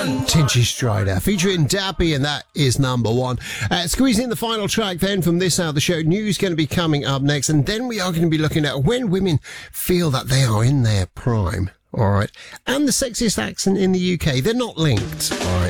Tinchy Strider featuring Dappy, and that is number one. Squeezing in the final track then from this hour of the show. News going to be coming up next, and then we are going to be looking at when women feel that they are in their prime. All right. And the sexiest accent in the UK. They're not linked. All right.